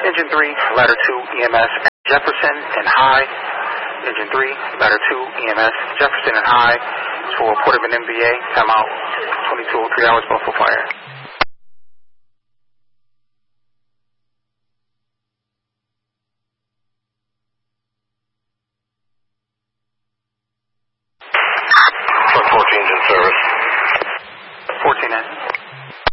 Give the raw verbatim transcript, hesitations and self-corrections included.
Engine three, ladder two, E M S, Jefferson and High. Engine three, ladder two, E M S, Jefferson and High. For report of an M V A, time out, twenty-two oh three hours, Buffalo Fire.